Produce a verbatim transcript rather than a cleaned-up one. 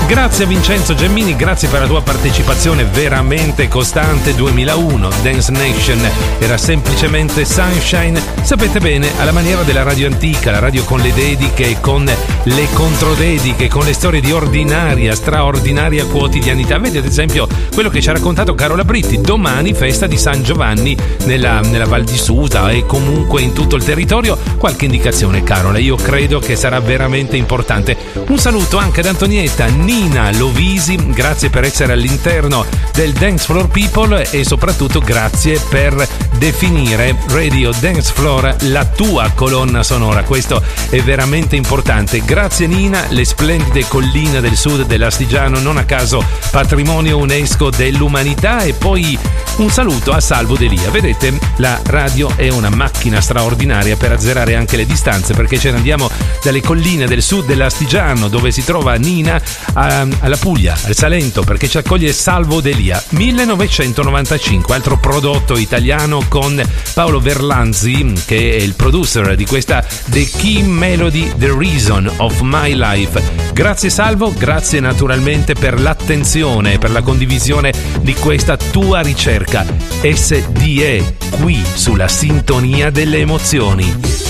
Grazie a Vincenzo Gemmini, grazie per la tua partecipazione veramente costante. Duemilauno, Dance Nation era semplicemente Sunshine. Sapete bene, alla maniera della radio antica, la radio con le dediche, con le controdediche, con le storie di ordinaria, straordinaria quotidianità. Vedi ad esempio quello che ci ha raccontato Carola Britti: domani festa di San Giovanni nella, nella Val di Susa e comunque in tutto il territorio. Qualche indicazione, Carola? Io credo che sarà veramente importante. Un saluto anche ad Antonietta Nina Lovisi, grazie per essere all'interno del Dance Floor People e soprattutto grazie per definire Radio Dance Floor la tua colonna sonora. Questo è veramente importante. Grazie Nina. Le splendide colline del sud dell'Astigiano, non a caso patrimonio UNESCO dell'umanità. E poi un saluto a Salvo Delia. Vedete, la radio è una macchina straordinaria per azzerare anche le distanze, perché ce ne andiamo dalle colline del sud dell'Astigiano, dove si trova Nina, a, alla Puglia, al Salento, perché ci accoglie Salvo Delia. millenovecentonovantacinque, altro prodotto italiano con Paolo Verlanzi, che è il producer di questa The Key Melody, The Reason of My Life. Grazie Salvo, grazie naturalmente per l'attenzione, per la condivisione di questa tua ricerca. S D E, qui sulla sintonia delle emozioni.